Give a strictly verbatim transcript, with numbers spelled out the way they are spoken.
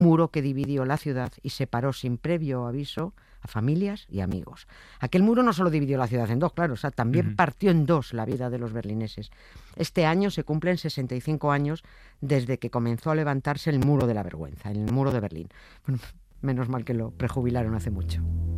muro que dividió la ciudad y separó sin previo aviso a familias y amigos. Aquel muro no solo dividió la ciudad en dos, claro, o sea, también Ujú. partió en dos la vida de los berlineses. Este año se cumplen sesenta y cinco años desde que comenzó a levantarse el muro de la vergüenza, el muro de Berlín. Bueno, menos mal que lo prejubilaron hace mucho.